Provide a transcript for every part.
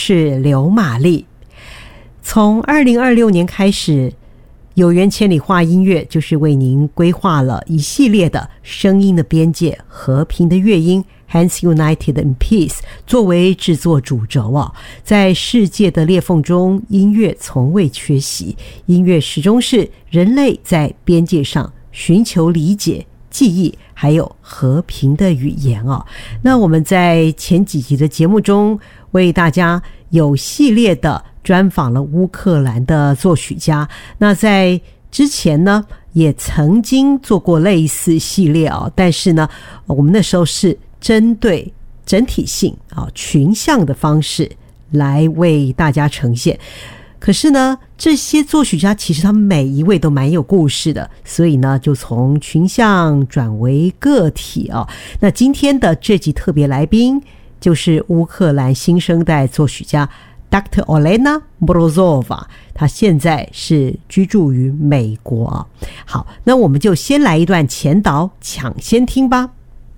是刘玛丽。从2026年开始，有缘千里画音乐就是为您规划了一系列的声音的边界和平的乐音 Hands United in Peace 作为制作主轴在世界的裂缝中，音乐从未缺席，音乐始终是人类在边界上寻求理解、记忆还有和平的语言那我们在前几集的节目中为大家有系列的专访了乌克兰的作曲家，那在之前呢也曾经做过类似系列但是呢我们那时候是针对整体性群像的方式来为大家呈现。可是呢这些作曲家其实他们每一位都蛮有故事的，所以呢就从群像转为个体那今天的这集特别来宾就是乌克兰新生代作曲家 Dr. Olena Morozova， 他现在是居住于美国好，那我们就先来一段前导抢先听吧。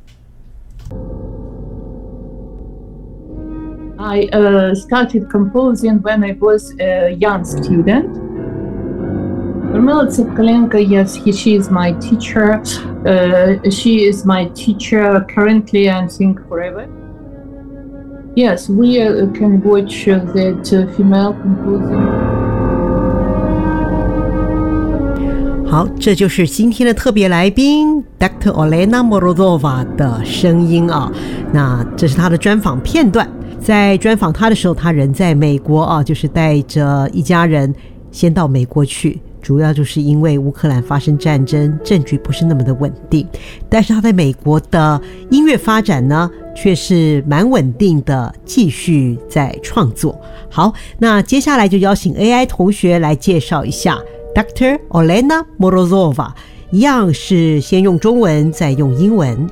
I started composing when I was a young student. Людмила Цепкаленко, yes, she is my teacher. She is my teacher currently and think forever. Yes, we can watch that female composer. 好，这就是今天的特别来宾 Dr. Olena Morozova 的声音那这是他的专访片段。在专访他的时候，他人在美国就是带着一家人先到美国去，主要就是因为乌克兰发生战争，政局不是那么的稳定，但是他在美国的音乐发展呢却是蛮稳定的，继续在创作。好，那接下来就邀请 AI 同学来介绍一下 Dr. Olena Morozova， 一样是先用中文再用英文。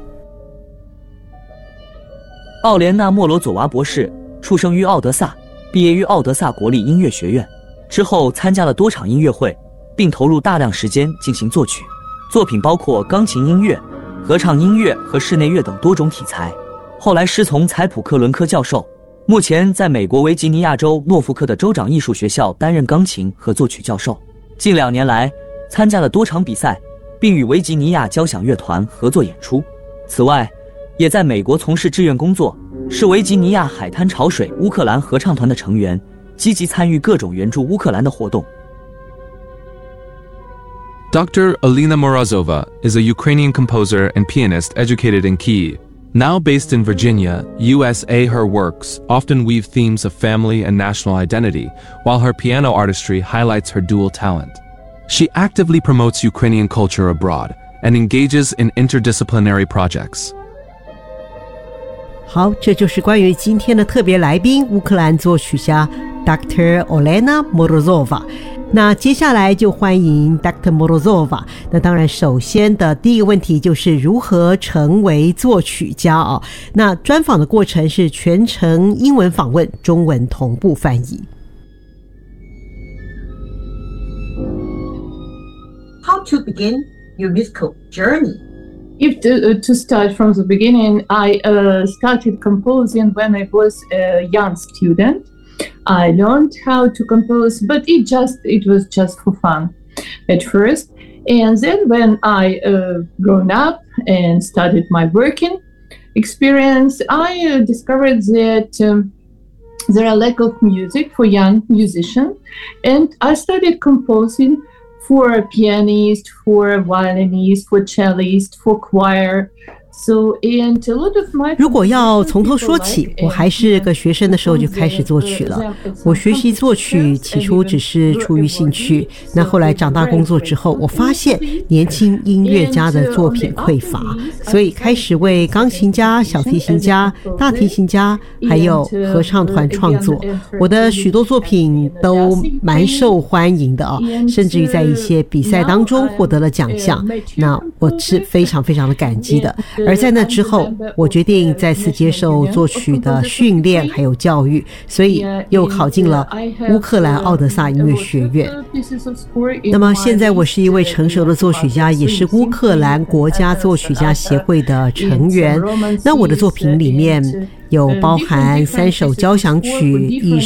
奥莲娜·莫罗佐娃博士出生于奥德萨，毕业于奥德萨国立音乐学院，之后参加了多场音乐会，并投入大量时间进行作曲，作品包括钢琴音乐、合唱音乐和室内乐等多种题材。后来师从采普克伦科教授，目前在美国维吉尼亚州诺福克的州长艺术学校担任钢琴和作曲教授。近2年来参加了多场比赛，并与维吉尼亚交响乐团合作演出。此外也在美国从事志愿工作，是维吉尼亚海滩潮水乌克兰合唱团的成员，积极参与各种援助乌克兰的活动。 Dr. Olena Morozova is a Ukrainian composer and pianist educated in Kyiv. Now based in Virginia, USA, her works often weave themes of family and national identity, while her piano artistry highlights her dual talent. She actively promotes Ukrainian culture abroad and engages in interdisciplinary projects. 好，这就是关于今天的特别来宾乌克兰作曲家 Dr. Olena Morozova。那接下来就欢迎 Dr. Morozova。那当然首先的第一个问题就是如何成为作曲家那专访的过程是全程英文访问，中文同步翻译。 How to begin your musical journey?If to start from the beginning, I started composing when I was a young student. I learned how to compose, but it was just for fun at first. And then when I grown up and started my working experience, I discovered that there are lack of music for young musicians, and I started composing.For a pianist, for a violinist, for cellist, for choir. So, and a lot of my 如果要从头说起，我还是个学生的时候就开始作曲了。我学习作曲起初只是出于兴趣，那后来长大工作之后，我发现年轻音乐家的作品匮乏，所以开始为钢琴家、小提琴家、大提琴家还有合唱团创作。我的许多作品都蛮受欢迎的甚至于在一些比赛当中获得了奖项。那我是非常非常的感激的。而在那之后，我决定再次接受作曲的训练还有教育，所以又考进了乌克兰奥德萨音乐学院。那么现在我是一位成熟的作曲家，也是乌克兰国家作曲家协会的成员。那我的作品里面有包含3首交响曲、